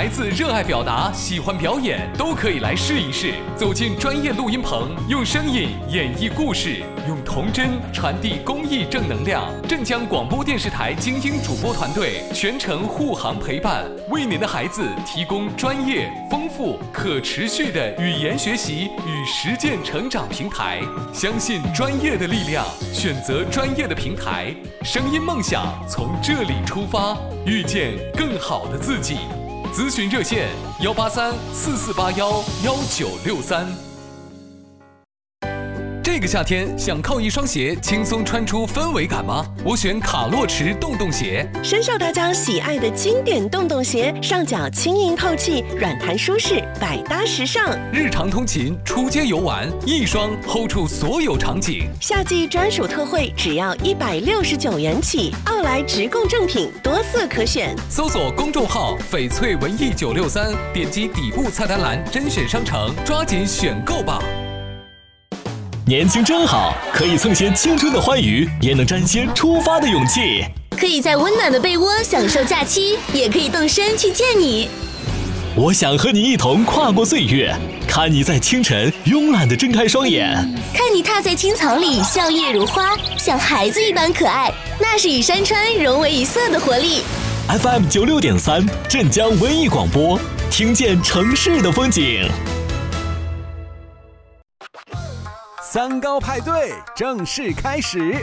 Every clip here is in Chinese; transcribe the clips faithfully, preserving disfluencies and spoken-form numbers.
孩子热爱表达，喜欢表演，都可以来试一试。走进专业录音棚，用声音演绎故事，用童真传递公益正能量。镇江广播电视台精英主播团队全程护航陪伴，为您的孩子提供专业、丰富、可持续的语言学习与实践成长平台。相信专业的力量，选择专业的平台，声音梦想从这里出发，遇见更好的自己。咨询热线：幺八三四四八幺幺九六三。这个夏天想靠一双鞋轻松穿出氛围感吗？我选卡洛驰洞洞鞋， 深受大家喜爱的经典洞洞鞋，上脚轻盈透气，软弹舒适，百搭时尚。 日常通勤、出街游玩，一双 hold 住所有场景。 夏季专属特惠，只要一百六十九元起。奥莱直供正品，多色可选。 搜索公众号“翡翠文艺九六三”，点击底部菜单栏甄选商城，抓紧选购吧。 年轻真好，可以蹭些青春的欢愉，也能沾些出发的勇气。 可以在温暖的被窝享受假期，也可以动身去见你。 我想和你一同跨过岁月，看你在清晨慵懒地睁开双眼， 看你踏在青草里笑靥如花，像孩子一般可爱，那是与山川融为一色的活力。 F M 九六点三，镇江文艺广播，听见城市的风景。 三高派对正式开始。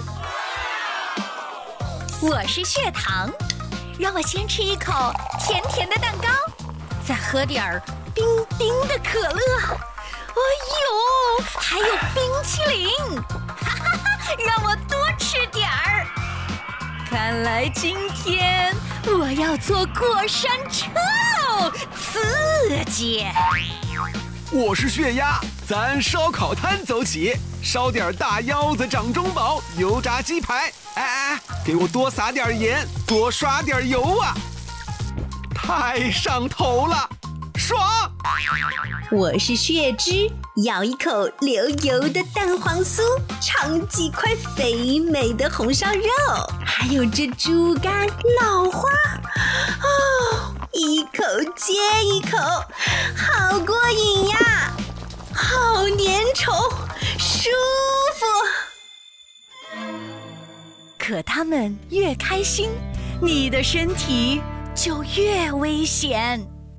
我是血糖，让我先吃一口甜甜的蛋糕，再喝点儿冰冰的可乐。哎呦，还有冰淇淋，哈哈哈，让我多吃点儿。看来今天我要坐过山车喽，刺激！ 我是血压，咱烧烤摊走起，烧点大腰子掌中宝，油炸鸡排，哎哎，给我多撒点盐，多刷点油啊！太上头了，爽！ 我是血脂，咬一口流油的蛋黄酥，尝几块肥美的红烧肉，还有这猪肝脑花，哦，一口接一口，好过瘾呀，好粘稠，舒服。 可他们越开心，你的身体就越危险。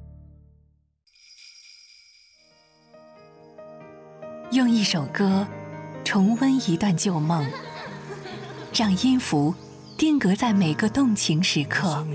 用一首歌重温一段旧梦，让音符定格在每个动情时刻，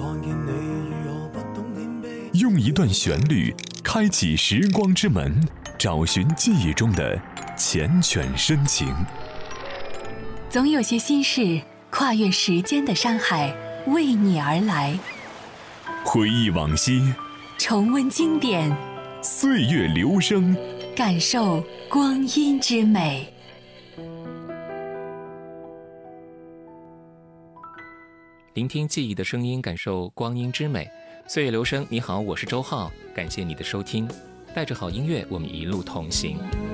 用一段旋律开启时光之门，找寻记忆中的缱绻深情。 总有些心事跨越时间的山海为你而来， 回忆往昔， 重温经典， 岁月流声， 感受光阴之美。 聆听记忆的声音，感受光阴之美。岁月流声，你好，我是周浩，感谢你的收听，带着好音乐，我们一路同行。